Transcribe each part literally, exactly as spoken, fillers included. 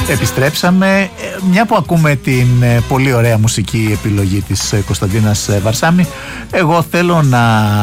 Επιστρέψαμε. Μια που ακούμε την πολύ ωραία μουσική επιλογή της Κωνσταντίνας Βαρσάμι, εγώ θέλω να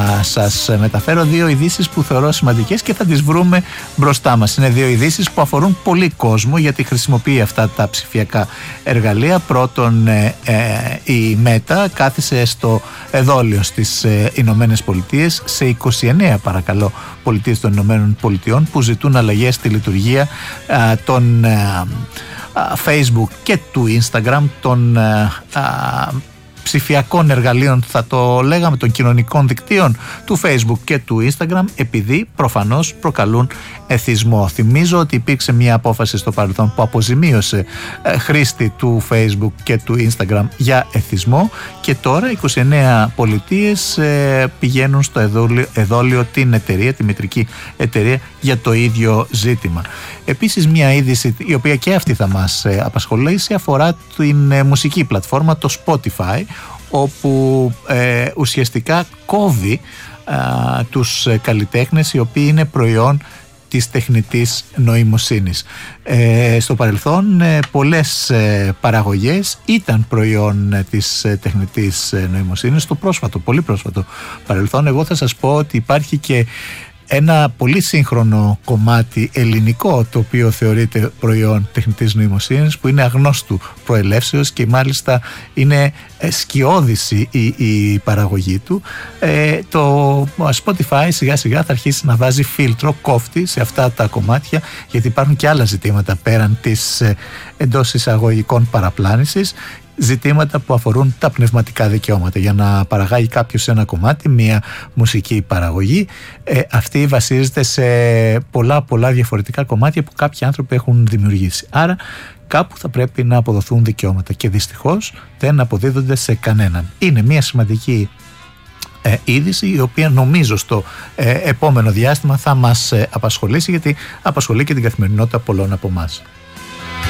σας μεταφέρω δύο ειδήσεις που θεωρώ σημαντικές και θα τις βρούμε μπροστά μας. Είναι δύο ειδήσεις που αφορούν πολύ κόσμο, γιατί χρησιμοποιεί αυτά τα ψηφιακά εργαλεία. Πρώτον, ε, ε, η Μέτα κάθισε στο εδόλιο στις ε, Ηνωμένες Πολιτείες, σε είκοσι εννέα παρακαλώ πολιτείες των Ηνωμένων Πολιτειών, που ζητούν αλλαγές στη λειτουργία ε, των ε, Facebook και του Instagram, των α, α, ψηφιακών εργαλείων, θα το λέγαμε, των κοινωνικών δικτύων του Facebook και του Instagram, επειδή προφανώς προκαλούν εθισμό. Θυμίζω ότι υπήρξε μια απόφαση στο παρελθόν που αποζημίωσε ε, χρήστη του Facebook και του Instagram για εθισμό, και τώρα είκοσι εννέα πολιτείες ε, πηγαίνουν στο εδόλιο, εδόλιο την εταιρεία, τη μητρική εταιρεία, για το ίδιο ζήτημα. Επίσης, μια είδηση η οποία και αυτή θα μας ε, απασχολήσει αφορά την ε, μουσική πλατφόρμα, το Spotify, όπου ε, ουσιαστικά κόβει α, τους καλλιτέχνες οι οποίοι είναι προϊόν της τεχνητής νοημοσύνης. Ε, στο παρελθόν ε, πολλές ε, παραγωγές ήταν προϊόν ε, της ε, τεχνητής ε, νοημοσύνης. Στο πρόσφατο, πολύ πρόσφατο παρελθόν, εγώ θα σας πω ότι υπάρχει και ένα πολύ σύγχρονο κομμάτι ελληνικό, το οποίο θεωρείται προϊόν τεχνητής νοημοσύνης, που είναι αγνώστου προελεύσεως και μάλιστα είναι σκιώδης η, η παραγωγή του. Ε, το Spotify σιγά σιγά θα αρχίσει να βάζει φίλτρο, κόφτη σε αυτά τα κομμάτια, γιατί υπάρχουν και άλλα ζητήματα πέραν της ε, εντός εισαγωγικών παραπλάνησης, ζητήματα που αφορούν τα πνευματικά δικαιώματα. Για να παραγάγει κάποιος ένα κομμάτι, μια μουσική παραγωγή, ε, αυτή βασίζεται σε πολλά πολλά διαφορετικά κομμάτια που κάποιοι άνθρωποι έχουν δημιουργήσει. Άρα κάπου θα πρέπει να αποδοθούν δικαιώματα και δυστυχώς δεν αποδίδονται σε κανέναν. Είναι μια σημαντική ε, είδηση, η οποία νομίζω στο ε, επόμενο διάστημα θα μας ε, απασχολήσει, γιατί απασχολεί και την καθημερινότητα πολλών από εμάς.